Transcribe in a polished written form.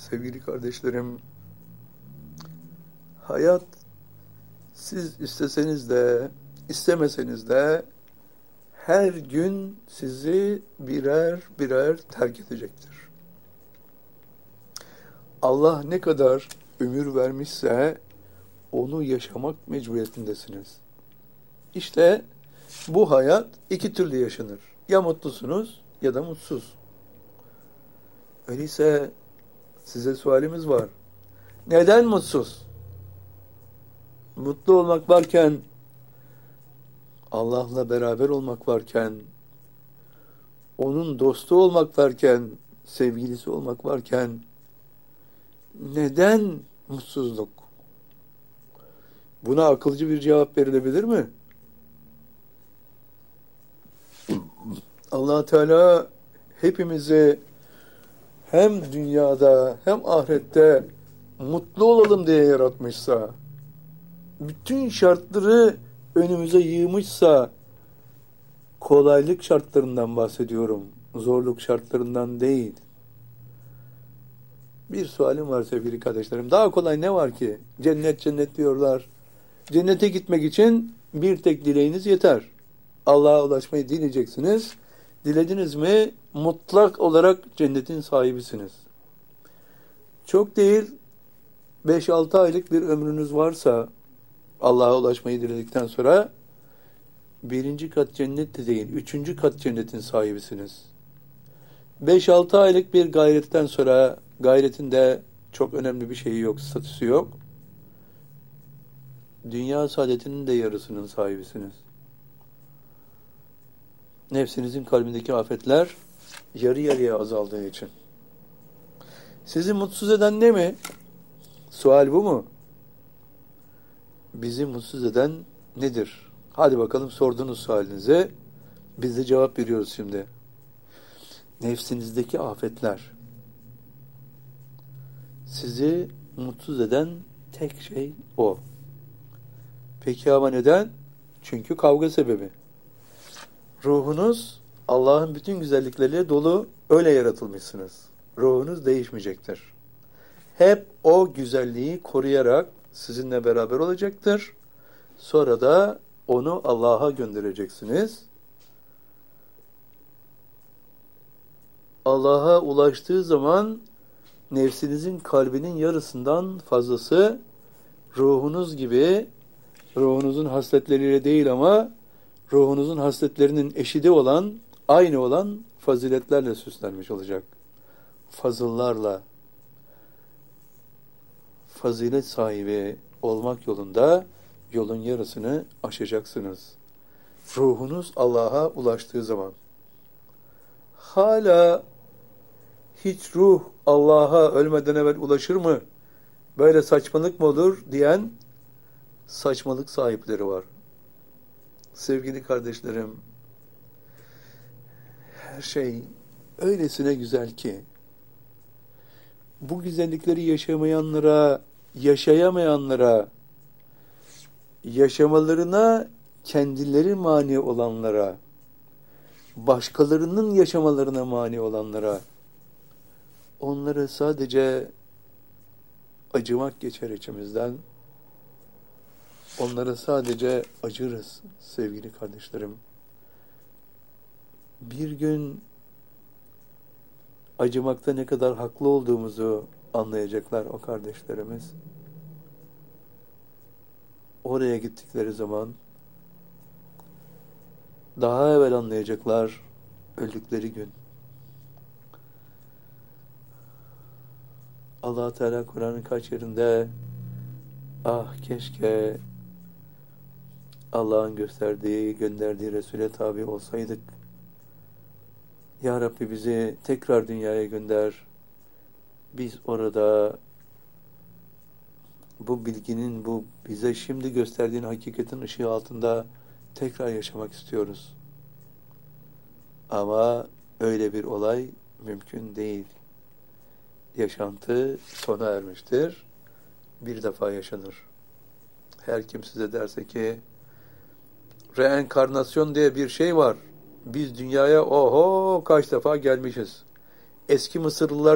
Sevgili kardeşlerim, hayat siz isteseniz de istemeseniz de her gün sizi birer birer terk edecektir. Allah ne kadar ömür vermişse onu yaşamak mecburiyetindesiniz. İşte bu hayat iki türlü yaşanır. Ya mutlusunuz ya da mutsuz. Öyleyse size sualimiz var. Neden mutsuz? Mutlu olmak varken, Allah'la beraber olmak varken, onun dostu olmak varken, sevgilisi olmak varken, neden mutsuzluk? Buna akılcı bir cevap verilebilir mi? Allah Teala hepimizi hem dünyada hem ahirette mutlu olalım diye yaratmışsa, bütün şartları önümüze yığmışsa, kolaylık şartlarından bahsediyorum, zorluk şartlarından değil. Bir sualim var sevgili kardeşlerim. Daha kolay ne var ki? Cennet cennet diyorlar. Cennete gitmek için bir tek dileğiniz yeter. Allah'a ulaşmayı dileyeceksiniz. Dilediniz mi mutlak olarak cennetin sahibisiniz. Çok değil 5-6 aylık bir ömrünüz varsa Allah'a ulaşmayı diledikten sonra 1. kat cennet de değil 3. kat cennetin sahibisiniz. 5-6 aylık bir gayretten sonra gayretinde çok önemli bir şeyi yok, statüsü yok. Dünya saadetinin de yarısının sahibisiniz. Nefsinizin kalbindeki afetler yarı yarıya azaldığı için. Sizi mutsuz eden ne mi? Sual bu mu? Bizi mutsuz eden nedir? Hadi bakalım sorduğunuz sualinize biz de cevap veriyoruz şimdi. Nefsinizdeki afetler. Sizi mutsuz eden tek şey o. Peki ama neden? Çünkü kavga sebebi. Ruhunuz Allah'ın bütün güzellikleriyle dolu, öyle yaratılmışsınız. Ruhunuz değişmeyecektir. Hep o güzelliği koruyarak sizinle beraber olacaktır. Sonra da onu Allah'a göndereceksiniz. Allah'a ulaştığı zaman nefsinizin kalbinin yarısından fazlası ruhunuz gibi, ruhunuzun hasletleriyle değil ama ruhunuzun hasletlerinin eşidi olan, aynı olan faziletlerle süslenmiş olacak. Fazıllarla, fazilet sahibi olmak yolunda yolun yarısını aşacaksınız. Ruhunuz Allah'a ulaştığı zaman. Hala hiç ruh Allah'a ölmeden evvel ulaşır mı? Böyle saçmalık mı olur diyen saçmalık sahipleri var. Sevgili kardeşlerim, her şey öylesine güzel ki, bu güzellikleri yaşamayanlara, yaşayamayanlara, yaşamalarına kendileri mani olanlara, başkalarının yaşamalarına mani olanlara, onlara sadece acımak geçer içimizden, onlara sadece acırız sevgili kardeşlerim. Bir gün acımakta ne kadar haklı olduğumuzu anlayacaklar o kardeşlerimiz. Oraya gittikleri zaman daha evvel anlayacaklar öldükleri gün. Allah Teala Kur'an'ın kaç yerinde ah keşke Allah'ın gönderdiği Resul'e tabi olsaydık. Ya Rabbi bizi tekrar dünyaya gönder. Biz orada bu bilginin, bu bize şimdi gösterdiğin hakikatin ışığı altında tekrar yaşamak istiyoruz. Ama öyle bir olay mümkün değil. Yaşantı sona ermiştir. Bir defa yaşanır. Her kim size derse ki reenkarnasyon diye bir şey var. Biz dünyaya oho kaç defa gelmişiz. Eski Mısırlılar